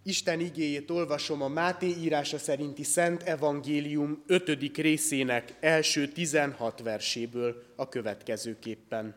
Isten igéjét olvasom a Máté írása szerinti Szent Evangélium 5. részének első 16 verséből a következőképpen.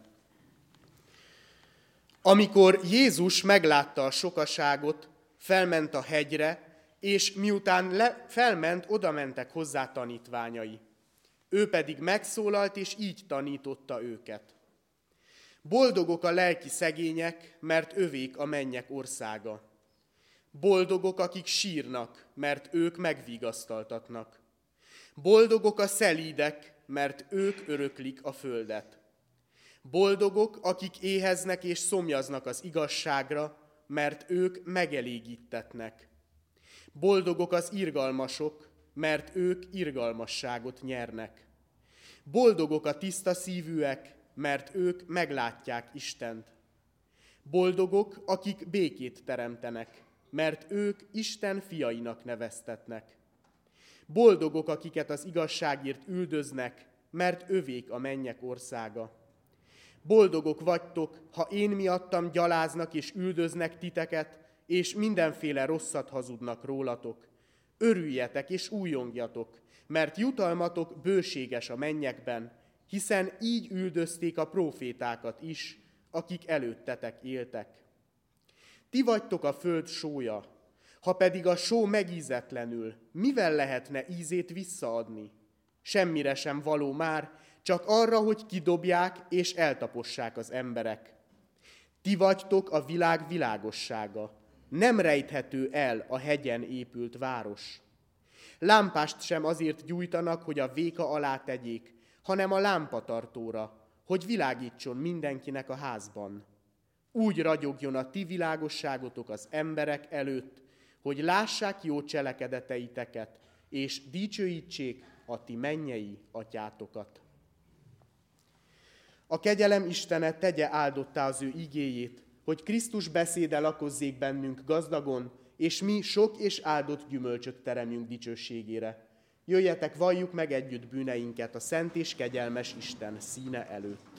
Amikor Jézus meglátta a sokaságot, felment a hegyre, és miután felment, odamentek hozzá tanítványai. Ő pedig megszólalt, és így tanította őket. Boldogok a lelki szegények, mert övék a mennyek országa. Boldogok, akik sírnak, mert ők megvigasztaltatnak. Boldogok a szelídek, mert ők öröklik a földet. Boldogok, akik éheznek és szomjaznak az igazságra, mert ők megelégítetnek. Boldogok az irgalmasok, mert ők irgalmasságot nyernek. Boldogok a tiszta szívűek, mert ők meglátják Istent. Boldogok, akik békét teremtenek, mert ők Isten fiainak neveztetnek. Boldogok, akiket az igazságért üldöznek, mert övék a mennyek országa. Boldogok vagytok, ha én miattam gyaláznak és üldöznek titeket, és mindenféle rosszat hazudnak rólatok. Örüljetek és újjongjatok, mert jutalmatok bőséges a mennyekben, hiszen így üldözték a prófétákat is, akik előttetek éltek. Ti vagytok a föld sója, ha pedig a só megízetlenül, mivel lehetne ízét visszaadni? Semmire sem való már, csak arra, hogy kidobják és eltapossák az emberek. Ti vagytok a világ világossága, nem rejthető el a hegyen épült város. Lámpást sem azért gyújtanak, hogy a véka alá tegyék, hanem a lámpatartóra, hogy világítson mindenkinek a házban. Úgy ragyogjon a ti világosságotok az emberek előtt, hogy lássák jó cselekedeteiteket, és dicsőítsék a ti mennyei atyátokat. A kegyelem Istene tegye áldottá az ő igéjét, hogy Krisztus beszéde lakozzék bennünk gazdagon, és mi sok és áldott gyümölcsöt teremjünk dicsőségére. Jöjjetek, valljuk meg együtt bűneinket a szent és kegyelmes Isten színe előtt.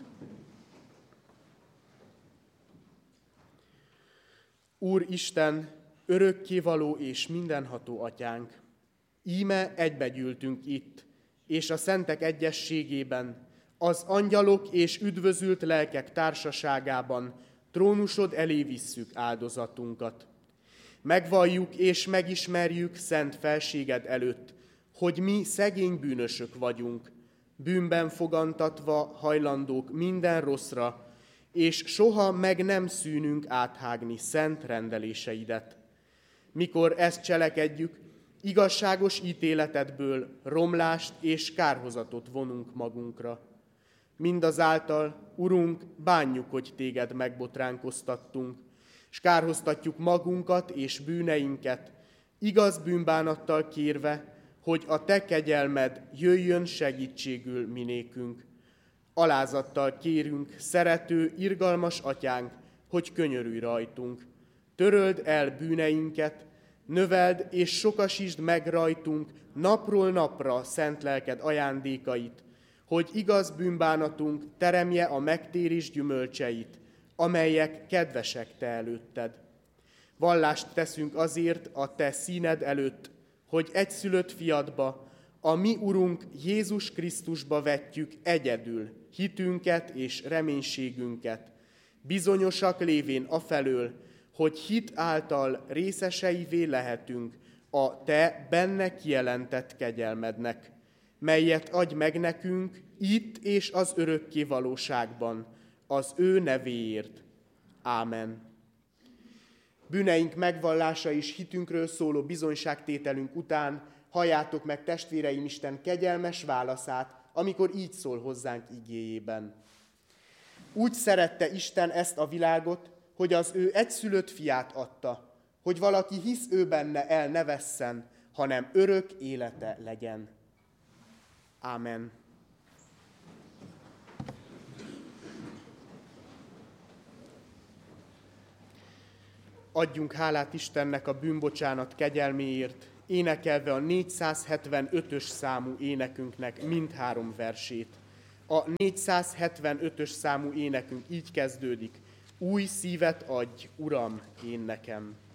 Úr Isten, örökkévaló és mindenható atyánk, íme egybegyűltünk itt, és a szentek egyességében, az angyalok és üdvözült lelkek társaságában trónusod elé visszük áldozatunkat. Megvalljuk és megismerjük szent felséged előtt, hogy mi szegény bűnösök vagyunk, bűnben fogantatva hajlandók minden rosszra, és soha meg nem szűnünk áthágni szent rendeléseidet. Mikor ezt cselekedjük, igazságos ítéletedből romlást és kárhozatot vonunk magunkra. Mindazáltal, Urunk, bánjuk, hogy téged megbotránkoztattunk, s kárhoztatjuk magunkat és bűneinket, igaz bűnbánattal kérve, hogy a te kegyelmed jöjjön segítségül minékünk. Alázattal kérünk, szerető, irgalmas atyánk, hogy könyörülj rajtunk. Töröld el bűneinket, növeld és sokasítsd meg rajtunk napról napra szent lelked ajándékait, hogy igaz bűnbánatunk teremje a megtérés gyümölcseit, amelyek kedvesek te előtted. Vallást teszünk azért a te színed előtt, hogy egyszülött fiadba, a mi Urunk Jézus Krisztusba vetjük egyedül hitünket és reménységünket, bizonyosak lévén afelől, hogy hit által részeseivé lehetünk a te benne kijelentett kegyelmednek, melyet adj meg nekünk itt és az örökké valóságban, az ő nevéért. Ámen. Bűneink megvallása és hitünkről szóló bizonyságtételünk után halljátok meg, testvéreim, Isten kegyelmes válaszát, amikor így szól hozzánk igéjében. Úgy szerette Isten ezt a világot, hogy az ő egyszülött fiát adta, hogy valaki hisz ő benne, el ne vesszen, hanem örök élete legyen. Ámen. Adjunk hálát Istennek a bűnbocsánat kegyelméért, énekelve a 475-ös számú énekünknek mindhárom versét. A 475-ös számú énekünk így kezdődik. Új szívet adj, Uram, én nekem.